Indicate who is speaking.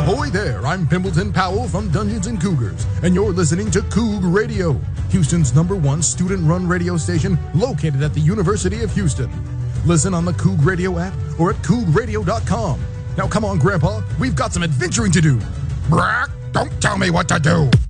Speaker 1: Ahoy there, I'm Pimbleton Powell from Dungeons and Cougars, and you're listening to Coug Radio, Houston's #1 student-run radio station located at the University of Houston. Listen on the Coug Radio app or at cougradio.com. Now come on, Grandpa, we've got some adventuring to do.
Speaker 2: Brack, don't tell me what to do.